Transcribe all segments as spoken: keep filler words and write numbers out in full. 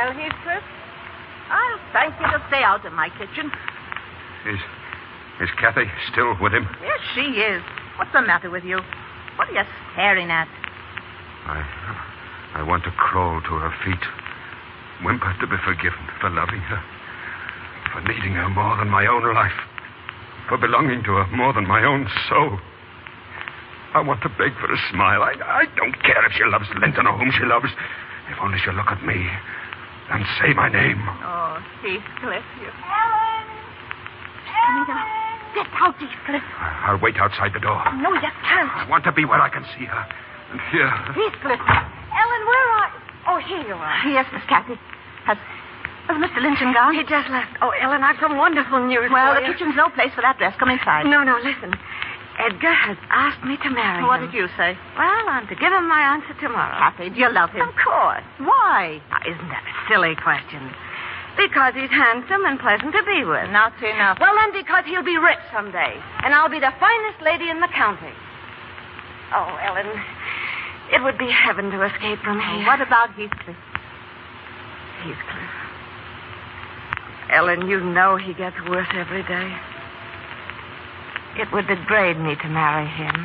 while, Heathcliff. I'll thank you to stay out of my kitchen. Is, is Kathy still with him? Yes, she is. What's the matter with you? What are you staring at? I, I want to crawl to her feet, whimper to be forgiven for loving her, for needing her more than my own life, for belonging to her more than my own soul. I want to beg for a smile. I, I don't care if she loves Linton or whom she loves. If only she'll look at me and say my name. Oh, Heathcliff, you... Ellen! Coming out. Get out, Heathcliff. I'll wait outside the door. No, you can't. I want to be where I can see her and hear her. Heathcliff. Ellen, where are you? Oh, here you are. Yes, Miss Kathy. Has, has Mister Linton gone? He just left. Oh, Ellen, I've some wonderful news Well, for the you. kitchen's no place for that dress. Come inside. No, no, listen. Edgar has asked me to marry What him. did you say? Well, I'm to give him my answer tomorrow. Kathy, do you love him? Of course. Why? Now, isn't that a silly question? Because he's handsome and pleasant to be with. Not enough. Well, then, because he'll be rich someday. And I'll be the finest lady in the county. Oh, Ellen, it would be heaven to escape from here. What about Heathcliff? Heathcliff. Ellen, you know he gets worse every day. It would degrade me to marry him.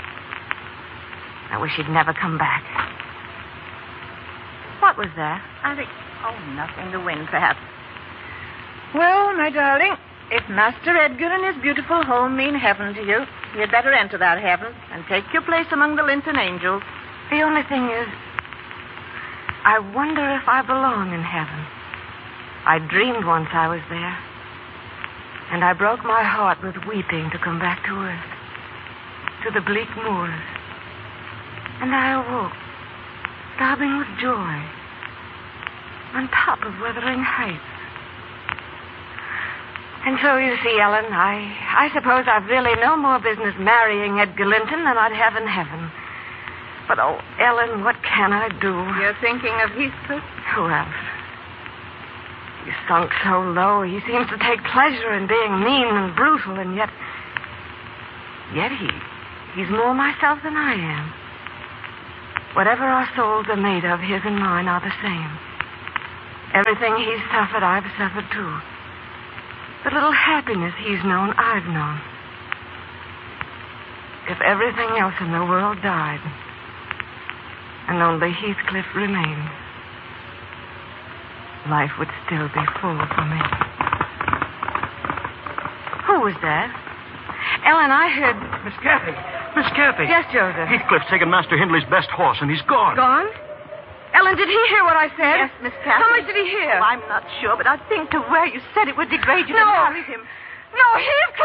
I wish he'd never come back. What was that? I think... Oh, nothing. The wind, perhaps. Well, my darling, if Master Edgar and his beautiful home mean heaven to you, you'd better enter that heaven and take your place among the Linton angels. The only thing is, I wonder if I belong in heaven. I dreamed once I was there. And I broke my heart with weeping to come back to earth, to the bleak moors. And I awoke, sobbing with joy, on top of Wuthering Heights. And so, you see, Ellen, I, I suppose I've really no more business marrying Edgar Linton than I'd have in heaven. But, oh, Ellen, what can I do? You're thinking of Heathcliff? Who else? He's sunk so low. He seems to take pleasure in being mean and brutal, and yet... Yet he... He's more myself than I am. Whatever our souls are made of, his and mine are the same. Everything he's suffered, I've suffered too. The little happiness he's known, I've known. If everything else in the world died, and only Heathcliff remained, life would still be full for me. Who was that? Ellen, I heard... Miss Kathy. Miss Kathy. Yes, Joseph. Heathcliff's taken Master Hindley's best horse, and he's gone. Gone? Ellen, did he hear what I said? Yes, Miss Kathy. How much did he hear? Oh, I'm not sure, but I think the way you said it would degrade you No. to marry him. No, Heathcliff!